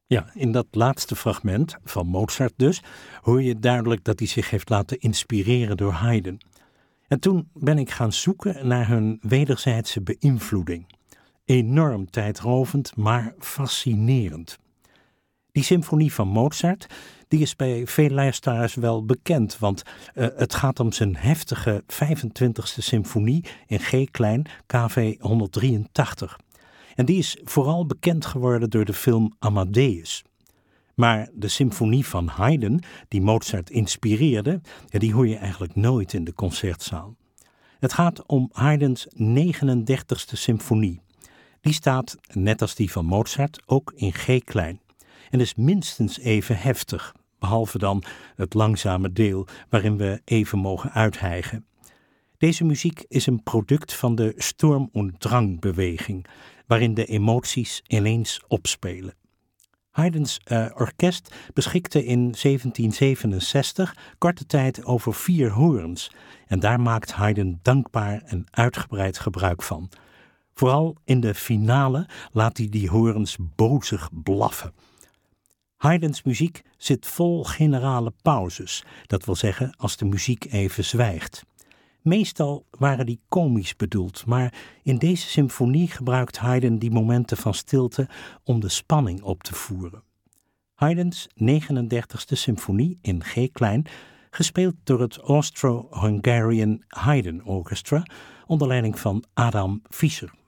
Ja, in dat laatste fragment, van Mozart dus, hoor je duidelijk dat hij zich heeft laten inspireren door Haydn. En toen ben ik gaan zoeken naar hun wederzijdse beïnvloeding. Enorm tijdrovend, maar fascinerend. Die symfonie van Mozart, die is bij veel luisteraars wel bekend, want het gaat om zijn heftige 25e symfonie in G-klein, KV 183. En die is vooral bekend geworden door de film Amadeus. Maar de symfonie van Haydn, die Mozart inspireerde, die hoor je eigenlijk nooit in de concertzaal. Het gaat om Haydns 39e symfonie. Die staat, net als die van Mozart, ook in G-klein. En is minstens even heftig, behalve dan het langzame deel waarin we even mogen uithijgen. Deze muziek is een product van de Sturm- und Drang-beweging, waarin de emoties ineens opspelen. Haydns orkest beschikte in 1767 korte tijd over 4 hoorns en daar maakt Haydn dankbaar en uitgebreid gebruik van. Vooral in de finale laat hij die hoorns bozig blaffen. Haydns muziek zit vol generale pauzes, dat wil zeggen als de muziek even zwijgt. Meestal waren die komisch bedoeld, maar in deze symfonie gebruikt Haydn die momenten van stilte om de spanning op te voeren. Haydns 39e symfonie in G-klein, gespeeld door het Austro-Hungarian Haydn Orchestra onder leiding van Adam Fischer.